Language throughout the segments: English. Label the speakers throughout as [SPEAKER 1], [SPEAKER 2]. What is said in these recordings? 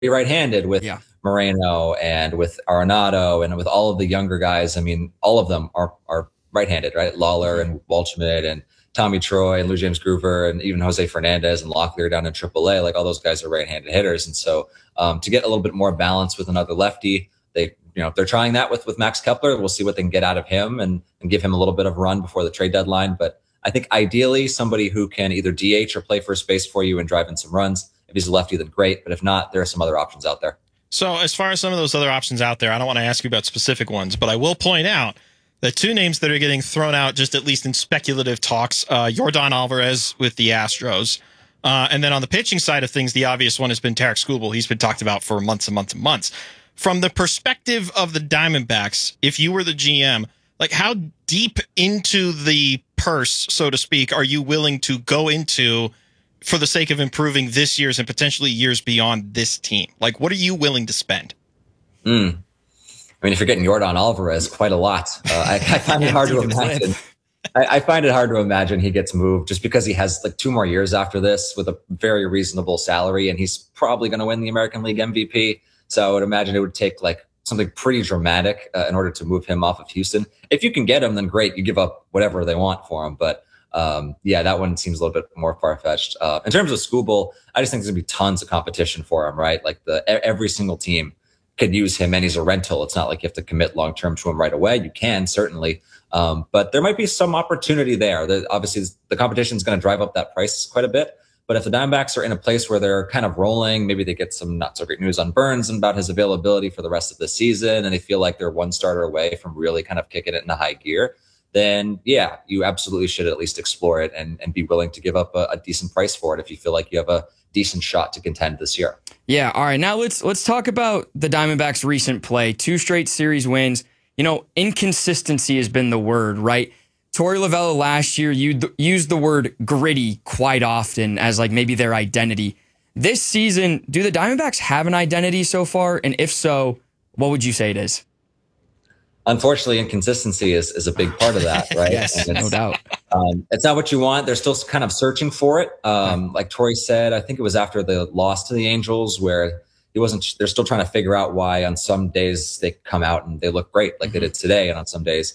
[SPEAKER 1] right-handed with
[SPEAKER 2] Yeah.
[SPEAKER 1] Moreno and with Arenado and with all of the younger guys. I mean, all of them are right-handed, right? Lawler
[SPEAKER 2] Mhm.
[SPEAKER 1] and Waldschmidt and Tommy Troy and Lou James Groover and even Jose Fernandez and Locklear down in AAA. Like all those guys are right-handed hitters, and so to get a little bit more balance with another lefty, they're trying that with Max Kepler. We'll see what they can get out of him and give him a little bit of run before the trade deadline. But I think ideally somebody who can either DH or play first base for you and drive in some runs. If he's a lefty, then great. But if not, there are some other options out there.
[SPEAKER 3] So as far as some of those other options out there, I don't want to ask you about specific ones, but I will point out the two names that are getting thrown out, just at least in speculative talks, Yordan Alvarez with the Astros. And then on the pitching side of things, the obvious one has been Tarek Skubal. He's been talked about for months and months and months. From the perspective of the Diamondbacks, if you were the GM, like how deep into the purse, so to speak, are you willing to go into for the sake of improving this year's and potentially years beyond this team? Like, what are you willing to spend?
[SPEAKER 1] I mean, if you're getting Yordan Alvarez, quite a lot. I find it hard to imagine. I find it hard to imagine he gets moved just because he has like 2 more years after this with a very reasonable salary, and he's probably going to win the American League MVP. So I would imagine it would take like something pretty dramatic in order to move him off of Houston. If you can get him, then great. You give up whatever they want for him. But yeah, that one seems a little bit more far-fetched. In terms of Skubal, I just think there's going to be tons of competition for him, right? Like every single team could use him, and he's a rental. It's not like you have to commit long-term to him right away. You can, certainly. But there might be some opportunity there. Obviously, the competition is going to drive up that price quite a bit. But if the Diamondbacks are in a place where they're kind of rolling, maybe they get some not so great news on Burns and about his availability for the rest of the season, and they feel like they're one starter away from really kind of kicking it into high gear, then yeah, you absolutely should at least explore it and be willing to give up a decent price for it if you feel like you have a decent shot to contend this year.
[SPEAKER 2] Yeah, all right. Now let's talk about the Diamondbacks' recent play. 2 straight series wins. You know, inconsistency has been the word, right? Torey Lovullo last year used the word gritty quite often as like maybe their identity. This season, do the Diamondbacks have an identity so far? And if so, what would you say it is?
[SPEAKER 1] Unfortunately, inconsistency is a big part of that, right?
[SPEAKER 2] Yes, no doubt.
[SPEAKER 1] It's not what you want. They're still kind of searching for it. Like Torey said, I think it was after the loss to the Angels where they're still trying to figure out why on some days they come out and they look great like they did today. And on some days,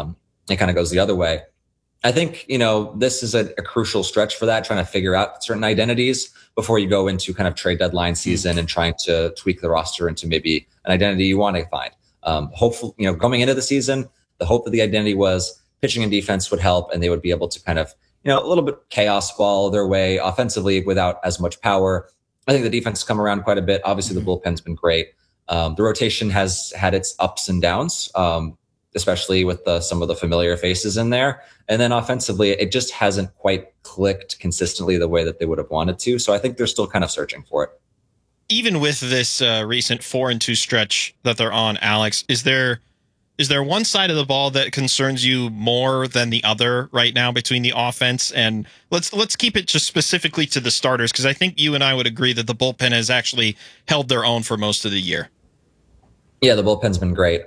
[SPEAKER 1] it kind of goes the other way. I think, this is a crucial stretch for that, trying to figure out certain identities before you go into kind of trade deadline season and trying to tweak the roster into maybe an identity you want to find. Hopefully, going into the season, the hope of the identity was pitching and defense would help and they would be able to kind of, a little bit chaos ball their way offensively without as much power. I think the defense has come around quite a bit. Obviously, the bullpen's been great. The rotation has had its ups and downs, especially with some of the familiar faces in there. And then offensively, it just hasn't quite clicked consistently the way that they would have wanted to. So I think they're still kind of searching for it.
[SPEAKER 3] Even with this recent 4-2 stretch that they're on, Alex, is there one side of the ball that concerns you more than the other right now between the offense? And let's keep it just specifically to the starters, because I think you and I would agree that the bullpen has actually held their own for most of the year.
[SPEAKER 1] Yeah, the bullpen's been great.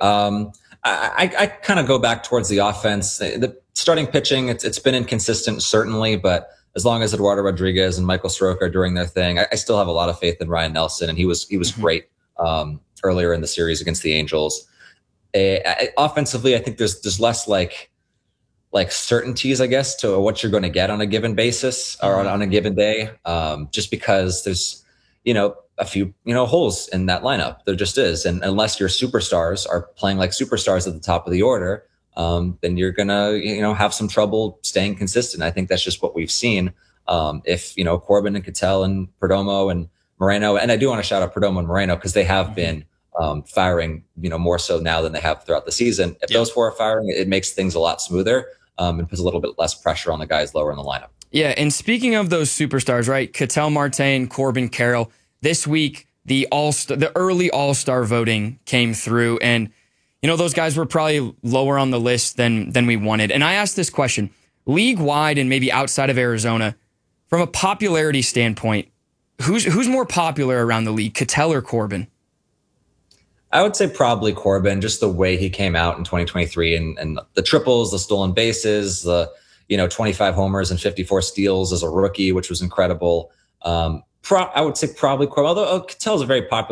[SPEAKER 1] I kind of go back towards the offense. The starting pitching, it's been inconsistent, certainly, but as long as Eduardo Rodriguez and Michael Soroka are doing their thing, I still have a lot of faith in Ryan Nelson, and he was great earlier in the series against the Angels. Offensively, I think there's less like certainties, I guess, to what you're going to get on a given basis or on a given day, just because there's a few holes in that lineup. There just is, and unless your superstars are playing like superstars at the top of the order, then you're gonna have some trouble staying consistent. I think that's just what we've seen. If Corbin and Ketel and Perdomo and Moreno, and I do want to shout out Perdomo and Moreno because they have been firing more so now than they have throughout the season. If those 4 are firing, it makes things a lot smoother and puts a little bit less pressure on the guys lower in the lineup.
[SPEAKER 2] Yeah, and speaking of those superstars, right? Ketel Marte, Corbin Carroll. This week, the early All-Star voting came through, and those guys were probably lower on the list than we wanted. And I asked this question, league-wide and maybe outside of Arizona, from a popularity standpoint, who's more popular around the league, Ketel or Corbin?
[SPEAKER 1] I would say probably Corbin, just the way he came out in 2023 and the triples, the stolen bases, the 25 homers and 54 steals as a rookie, which was incredible. I would say probably Corbin, although Ketel's a very popular